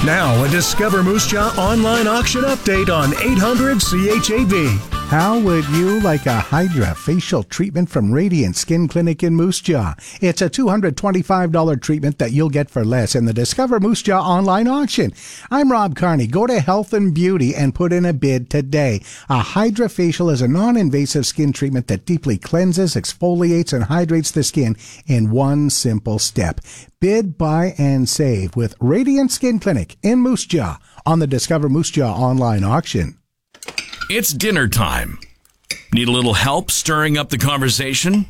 Now, a Discover Moose Jaw online auction update on 800 CHAB. How would you like a Hydra facial treatment from Radiant Skin Clinic in Moose Jaw? It's a $225 treatment that you'll get for less in the Discover Moose Jaw online auction. I'm Rob Carney. Go to Health and Beauty and put in a bid today. A Hydra facial is a non-invasive skin treatment that deeply cleanses, exfoliates, and hydrates the skin in one simple step. Bid, buy, and save with Radiant Skin Clinic in Moose Jaw on the Discover Moose Jaw online auction. It's dinner time. Need a little help stirring up the conversation?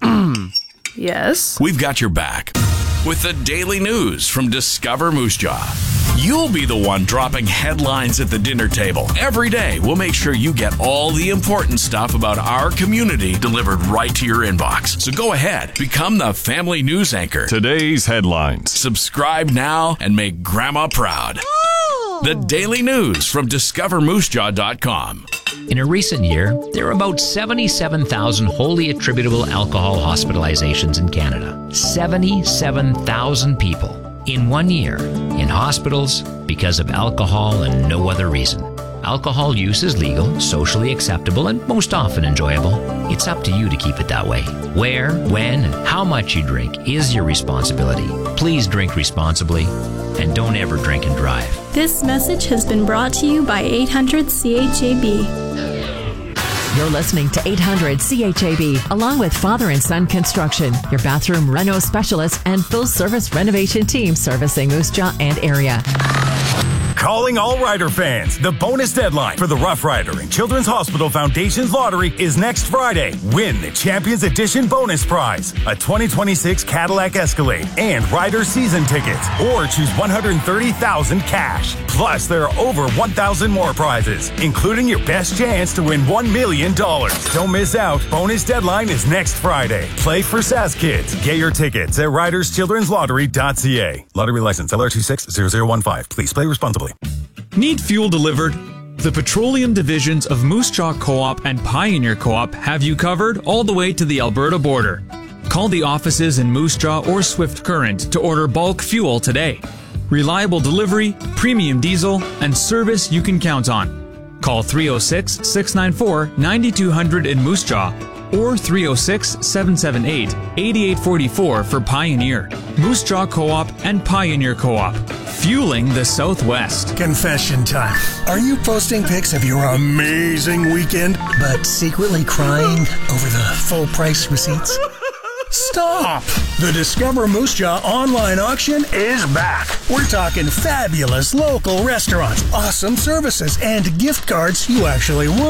Yes. We've got your back with the daily news from Discover Moose Jaw. You'll be the one dropping headlines at the dinner table. Every day, we'll make sure you get all the important stuff about our community delivered right to your inbox. So go ahead, become the family news anchor. Today's headlines. Subscribe now and make Grandma proud. The daily news from discovermoosejaw.com. In a recent year, there were about 77,000 wholly attributable alcohol hospitalizations in Canada. 77,000 people in 1 year in hospitals because of alcohol and no other reason. Alcohol use is legal, socially acceptable, and most often enjoyable. It's up to you to keep it that way. Where, when, and how much you drink is your responsibility. Please drink responsibly and don't ever drink and drive. This message has been brought to you by 800 CHAB. You're listening to 800 CHAB, along with Father and Son Construction, your bathroom reno specialist and full-service renovation team servicing Moose Jaw and area. Calling all Rider fans. The bonus deadline for the Rough Rider and Children's Hospital Foundation's lottery is next Friday. Win the Champions Edition bonus prize, a 2026 Cadillac Escalade and Rider season tickets, or choose $130,000 cash. Plus, there are over 1,000 more prizes, including your best chance to win $1 million. Don't miss out. Bonus deadline is next Friday. Play for SAS Kids. Get your tickets at riderschildrenslottery.ca. Lottery license LR260015. Please play responsibly. Need fuel delivered? The petroleum divisions of Moose Jaw Co-op and Pioneer Co-op have you covered all the way to the Alberta border. Call the offices in Moose Jaw or Swift Current to order bulk fuel today. Reliable delivery, premium diesel, and service you can count on. Call 306-694-9200 in Moose Jaw or 306-778-8844 for Pioneer. Moose Jaw Co-op and Pioneer Co-op. Fueling the Southwest. Confession time. Are you posting pics of your amazing weekend, but secretly crying over the full price receipts? Stop! The Discover Moose Jaw online auction is back. We're talking fabulous local restaurants, awesome services, and gift cards you actually want.